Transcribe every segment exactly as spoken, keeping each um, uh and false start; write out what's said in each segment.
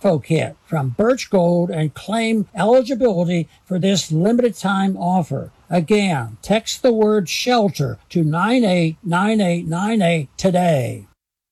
Info Kit from Birch Gold and claim eligibility for this limited time offer. Again, text the word SHELTER to nine eight nine eight nine eight today.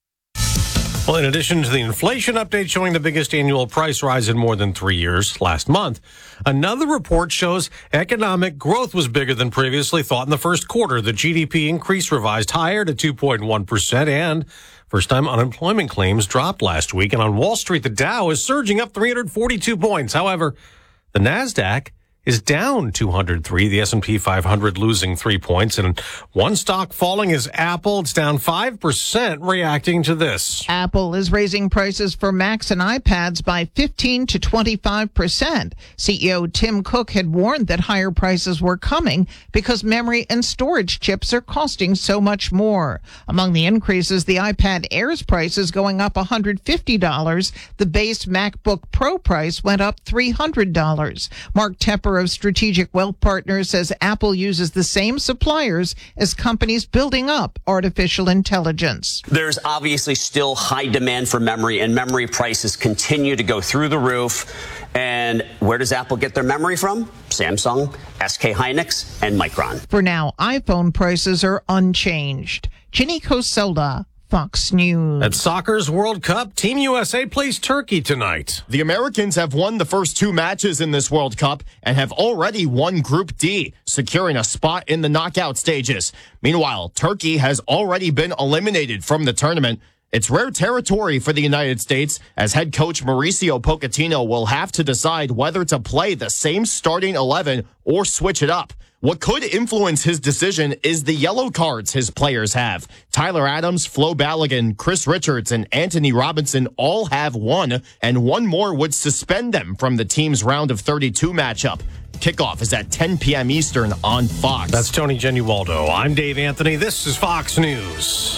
Well, in addition to the inflation update showing the biggest annual price rise in more than three years last month, another report shows economic growth was bigger than previously thought in the first quarter. The G D P increase revised higher to two point one percent, and first-time unemployment claims dropped last week. And on Wall Street, the Dow is surging up three hundred forty-two points. However, the NASDAQ is down two hundred three, the S and P five hundred losing three points, and one stock falling is Apple. It's down five percent, reacting to this. Apple is raising prices for Macs and iPads by fifteen to twenty-five percent. C E O Tim Cook had warned that higher prices were coming because memory and storage chips are costing so much more. Among the increases, the iPad Air's price is going up one hundred fifty dollars. The base MacBook Pro price went up three hundred dollars. Mark Tepper of Strategic Wealth Partners says Apple uses the same suppliers as companies building up artificial intelligence. There's obviously still high demand for memory, and memory prices continue to go through the roof. And where does Apple get their memory from? Samsung, S K Hynix, and Micron. For now, iPhone prices are unchanged. Ginny Coselda, Fox News. At soccer's World Cup, Team U S A plays Turkey tonight. The Americans have won the first two matches in this World Cup and have already won Group D, securing a spot in the knockout stages. Meanwhile, Turkey has already been eliminated from the tournament. It's rare territory for the United States, as head coach Mauricio Pochettino will have to decide whether to play the same starting eleven or switch it up. What could influence his decision is the yellow cards his players have. Tyler Adams, Flo Balogun, Chris Richards, and Anthony Robinson all have one, and one more would suspend them from the team's round of thirty-two matchup. Kickoff is at ten p.m. Eastern on Fox. That's Tony Genualdo. I'm Dave Anthony. This is Fox News.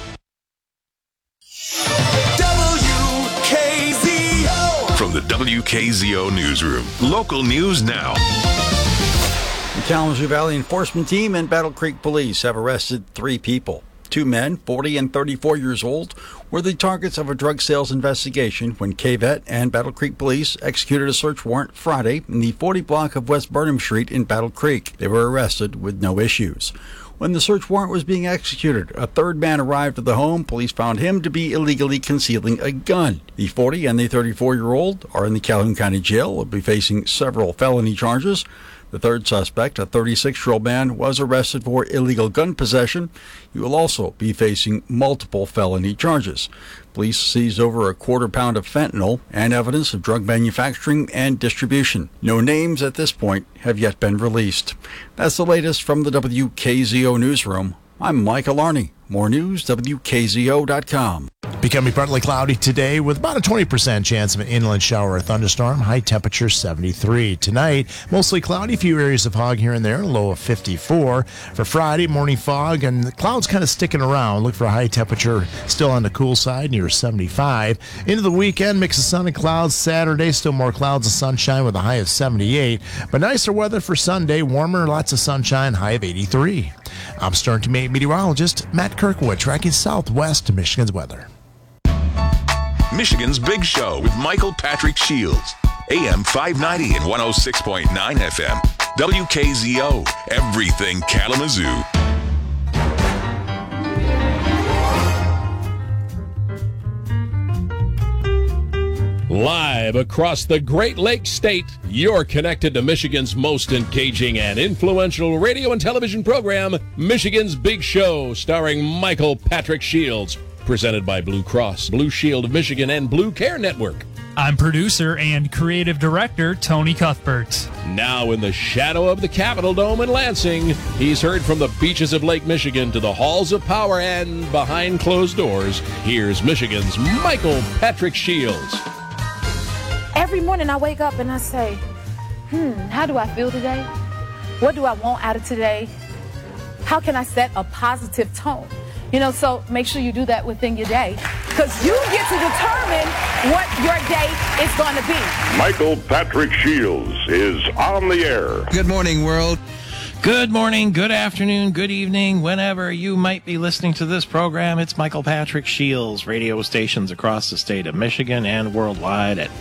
W K Z O. From the W K Z O Newsroom, local news now. The Kalamazoo Valley Enforcement Team and Battle Creek Police have arrested three people. Two men, forty and thirty-four years old, were the targets of a drug sales investigation when K V E T and Battle Creek Police executed a search warrant Friday in the forty block of West Burnham Street in Battle Creek. They were arrested with no issues. When the search warrant was being executed, a third man arrived at the home. Police found him to be illegally concealing a gun. The forty and the thirty-four-year-old are in the Calhoun County Jail. Will be facing several felony charges. The third suspect, a thirty-six-year-old man, was arrested for illegal gun possession. He will also be facing multiple felony charges. Police seized over a quarter pound of fentanyl and evidence of drug manufacturing and distribution. No names at this point have yet been released. That's the latest from the W K Z O Newsroom. I'm Michael Arney. More news, W K Z O dot com. Becoming partly cloudy today with about a twenty percent chance of an inland shower or thunderstorm. High temperature seventy-three. Tonight, mostly cloudy, few areas of fog here and there, a low of fifty-four. For Friday, morning fog and the clouds kind of sticking around. Look for a high temperature still on the cool side near seventy-five. Into the weekend, mix of sun and clouds. Saturday, still more clouds and sunshine with a high of seventy-eight. But nicer weather for Sunday, warmer, lots of sunshine, high of eighty-three. I'm Stern to meteorologist Matt Kirkwood, tracking southwest to Michigan's weather. Michigan's Big Show with Michael Patrick Shields. A M five ninety and one oh six point nine F M. W K Z O. Everything Kalamazoo. Live across the Great Lakes State, you're connected to Michigan's most engaging and influential radio and television program, Michigan's Big Show, starring Michael Patrick Shields. Presented by Blue Cross, Blue Shield of Michigan, and Blue Care Network. I'm producer and creative director Tony Cuthbert. Now in the shadow of the Capitol Dome in Lansing, he's heard from the beaches of Lake Michigan to the halls of power and behind closed doors. Here's Michigan's Michael Patrick Shields. Every morning I wake up and I say, hmm, how do I feel today? What do I want out of today? How can I set a positive tone? You know, so make sure you do that within your day, because you get to determine what your day is going to be. Michael Patrick Shields is on the air. Good morning, world. Good morning, good afternoon, good evening, whenever you might be listening to this program. It's Michael Patrick Shields, radio stations across the state of Michigan and worldwide at